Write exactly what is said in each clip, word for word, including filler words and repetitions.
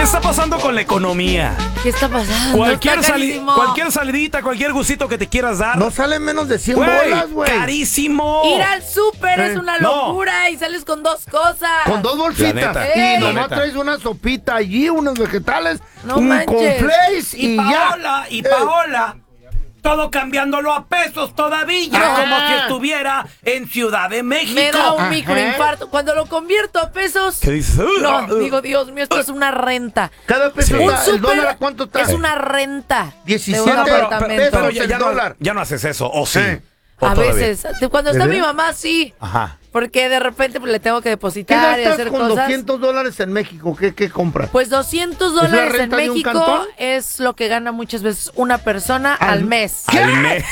está pasando con la economía? ¿Qué está pasando? Cualquier, Está sali cualquier salidita, cualquier gustito que te quieras dar. No sale menos de cien Güey, bolas, güey. Carísimo. Ir al súper Eh. es una No. locura y sales con dos cosas. Con dos bolsitas. La neta, Eh. Y la nomás neta. traes una sopita allí, unos vegetales, No un manches. cornflakes y, Y ya. Paola, y Eh. Paola, todo cambiándolo a pesos todavía, Ajá. como si estuviera en Ciudad de México. Me da un Ajá. microinfarto. Cuando lo convierto a pesos. ¿Qué dices? No, digo, Dios mío, esto es una renta. Cada peso Sí. Un está, ¿el súper dólar a cuánto está? es una renta. diecisiete de un pero, pero, apartamento. pero pesos ya, el ya no, dólar. ya no haces eso, ¿o sí? Sí. ¿O A todavía? veces, de- cuando ¿De está mi veras? mamá, sí. Ajá. Porque de repente pues, le tengo que ¿Qué depositar y gastas hacer con cosas. doscientos dólares en México? ¿Qué, qué compras? Pues doscientos la dólares en renta de un México cantón? es lo que gana muchas veces una persona Al- al mes. Al mes.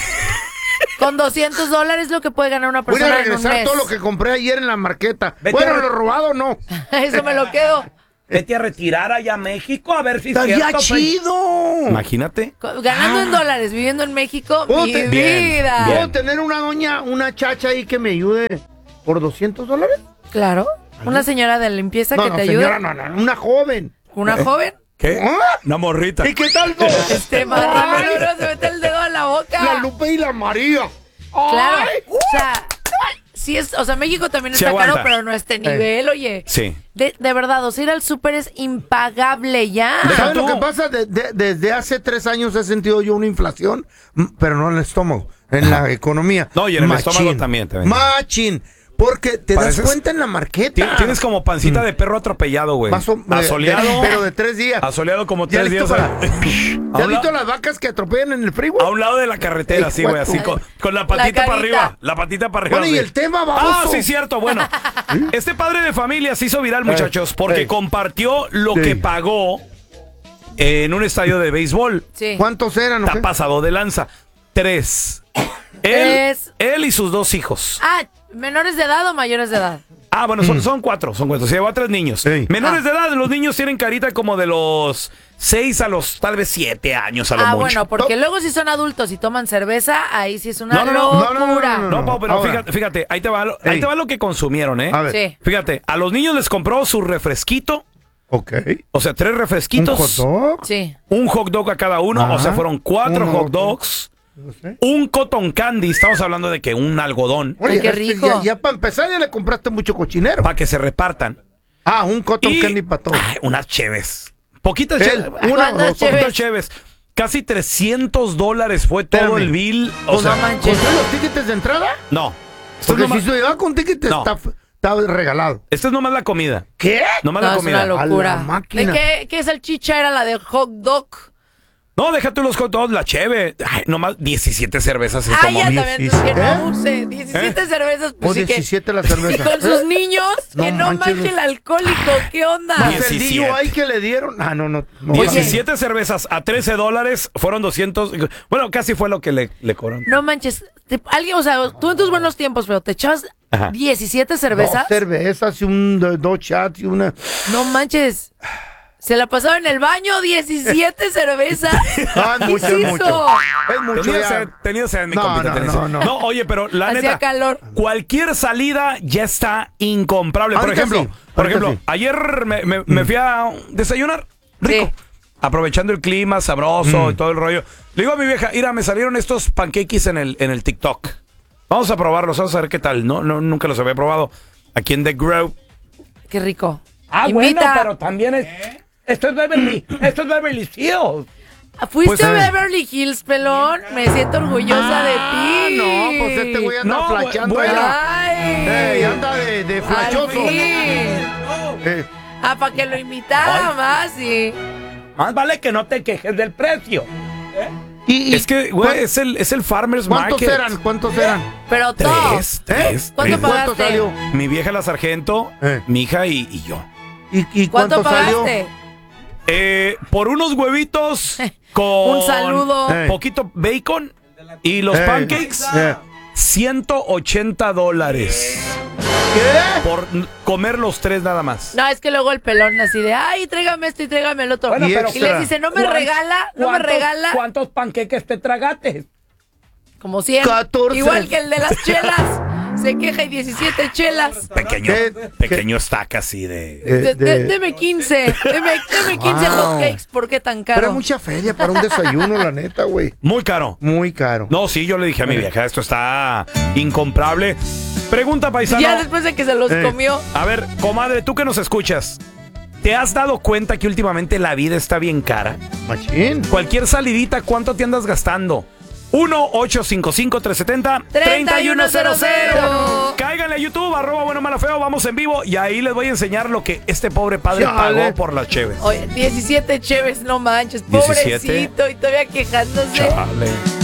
Con doscientos dólares es lo que puede ganar una Voy persona a en un regresar mes. todo lo que compré ayer en la marqueta. Vete Bueno, a- lo robado no. Eso me lo quedo. Vete a retirar allá a México a ver si es ¡Estaría cierto. chido! Imagínate. Co- Ganando en dólares, viviendo en México, ¿Puedo mi te- Bien, vida. bien. ¿Puedo tener una doña, una chacha ahí que me ayude por doscientos dólares? Claro. Una señora de limpieza No, que no, te señora, ayude. no, no, una joven. Una joven. ¿Qué? ¿Ah? Una morrita. ¿Y qué tal dos? Este marrano no se mete el dedo a la boca. La Lupe y la María. Claro. Ay. O sea, sí es, o sea, México también Sí está aguanta. caro, pero no a este nivel, oye. Sí. De, de verdad, o sea, ir al súper es impagable ya. Deja ¿Sabes tú. lo que pasa? De- de- desde hace tres años he sentido yo una inflación, m- pero no en el estómago, en la economía. No, y en el Machín. estómago también, también. Machín. Porque te Pareces- das cuenta en la marqueta. Ti- Tienes como pancita de perro atropellado, güey. Más o- eh, Asoleado. de- pero de tres días. Asoleado como Ya tres listo días. para- a- ¿Te a, has un visto la- las vacas que atropellan en el freeway? a un lado de la carretera, sí, güey, así con, con la patita para carita. arriba. La patita para arriba. Bueno, y sí. el tema, Ah, baboso. sí, cierto. Bueno, este padre de familia se hizo viral, muchachos, porque eh. compartió lo Sí. que pagó en un estadio de béisbol. Sí. ¿Cuántos eran? o Está qué? pasado de lanza. Tres. Él, Tres. él y sus dos hijos. Ah, ¿menores de edad o mayores de edad? Ah, bueno, son, son cuatro, son cuatro. Se llevó a tres niños. Sí. Menores Ah. de edad, los niños tienen carita como de los seis a los tal vez siete años a lo Ah, mucho. bueno, porque luego si son adultos y toman cerveza, ahí sí es una No, no, no, locura. no, no, no, no, No, Pau, pero Ahora. fíjate, fíjate, ahí te va, lo, ahí Ey. te va lo que consumieron, ¿eh? A ver. Sí. Fíjate, a los niños les compró su refresquito, Ok. o sea, tres ¿Un refresquitos, hot dog? Sí. un hot dog a cada uno, Ajá. o sea, fueron cuatro Un hot hot dog. dogs, No sé. un cotton candy, estamos hablando de que un algodón, Ay, qué este, rico. Ya, ya para empezar ya le compraste mucho cochinero. para que se repartan. Ah, un cotton Y candy para todos. ay, unas cheves, poquitas Él, cheves, una ¿cuántas o dos. cheves? poquitas cheves. Casi trescientos dólares fue todo Espérame. el bill. O Pues sea, no manches. ¿Con los tickets de entrada? no. Esto es, Porque nomás, si se lleva con tickets No. está, está regalado. esto es nomás la comida. ¿Qué? Nomás No, la es comida. una locura. A la máquina. ¿De qué, qué salchicha era la de hot dog? No, déjate los hot dogs, la cheve. Ay, nomás diecisiete cervezas se Ah, tomó. ya también, entonces que ¿Eh? no use. diecisiete cervezas, pues O sí que... diecisiete la Y cerveza. con sus niños, No que no manches. manche el alcohólico, ¿qué onda? Más el diecisiete. D U I que le dieron. Ah, no, no. no diecisiete cervezas a trece dólares fueron doscientos. Bueno, casi fue lo que le, le cobraron. No manches, te- alguien, o sea, tú en tus buenos tiempos, pero te echabas Ajá. diecisiete Dos cervezas. cervezas y un, do- dos shots y una. No manches. Se la pasaba en el baño, diecisiete cervezas. Ah, ¿Qué mucho, es es mucho. eso? Es mucho. Tenía ya. sed, tenía sed, mi No, compita, no, tenía no, sed. no. No, oye, pero la Hacía neta, calor. cualquier salida ya está incomparable. Por Ahorita ejemplo, sí, por ahorita ejemplo, sí. ayer me, me- me fui a desayunar rico. Sí. Aprovechando el clima sabroso Mm. y todo el rollo. Le digo a mi vieja, mira, me salieron estos pancakes en el, en el TikTok. Vamos a probarlos, vamos a ver qué tal. No, no, nunca los había probado. Aquí en The Grove. Qué rico. Ah, Invita. también es... Esto es Beverly, esto es Beverly Hills. ¿Fuiste Pues, a eh. Beverly Hills, pelón? Me siento orgullosa de ti. No, pues este güey anda No, flachando. bueno. Ay. Ey, anda de, de Al flachoso. fin. Eh, Ah, para que lo invitara Ay. más, sí. Más vale que no te quejes del precio. y, y- Es que, güey, es el, es el Farmer's ¿Cuántos Market. eran? ¿Cuántos eran? Pero todo. Tres, tres. ¿Cuánto ¿Y cuánto pagaste? salió? Mi vieja la sargento, Eh. mi hija y, y yo. ¿Y, y ¿Cuánto, cuánto, salió? pagaste? Eh, por unos huevitos con Un saludo. Eh. poquito bacon y los Eh, pancakes, eh. ciento ochenta dólares ¿Qué? por n- comer los tres nada más. No, es que luego el pelón así de, ay, tráigame esto y tráigame el otro. Bueno, y pero- les dice, no me ¿Cuán- regala, no me cuántos- regala. ¿Cuántos panqueques te tragaste? Como cien. catorce. Igual que el de las chelas. Se queja y diecisiete chelas. Pequeño, ¿Qué? pequeño stack así de... Eh, De- de- de- deme quince. Deme, deme quince Wow. hotcakes. ¿Por qué tan Pero caro? es mucha feria para un desayuno, la neta, güey. Muy caro. Muy caro. No, sí, yo le dije a mi vieja, esto está incomparable. Pregunta, paisano. Ya después de que se los Eh. comió. A ver, comadre, tú que nos escuchas, ¿te has dado cuenta que últimamente la vida está bien cara? Machín. Cualquier salidita, ¿cuánto te andas gastando? uno ocho cinco cinco, tres siete cero, treinta y uno cero cero. Cáiganle a YouTube, arroba bueno malo feo, vamos en vivo y ahí les voy a enseñar lo que este pobre padre Chale. pagó por las cheves. Oye, diecisiete cheves, no manches. diecisiete. Pobrecito y todavía quejándose. Chale.